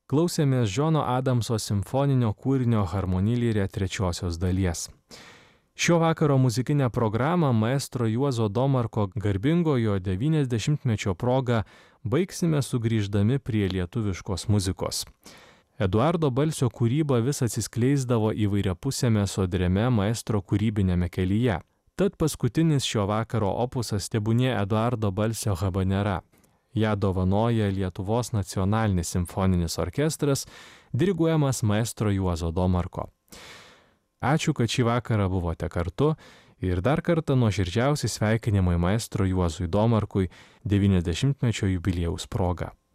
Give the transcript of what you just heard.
Klausėmės Džono Adamso simfoninio kūrinio Harmonilyrė trečiosios dalies. Šio vakaro muzikinę programą maestro Juozo Domarko garbingojo 90-mečio proga baigsime sugrįždami prie lietuviškos muzikos. Eduardo Balsio kūryba vis atsiskleisdavo įvairiapusėme sodriame maestro kūrybinėme kelyje. Tad paskutinis šio vakaro opusas tebūnie Eduardo Balsio habanera. Ja dovanoja Lietuvos nacionalinis simfoninis orkestras, diriguojamas maestro Juozo Domarko. Ačiū, kad šį vakarą buvote kartu ir dar kartą nuoširdžiausi sveikinimai maestro Juozui Domarkui 90-mečio jubiliejaus proga.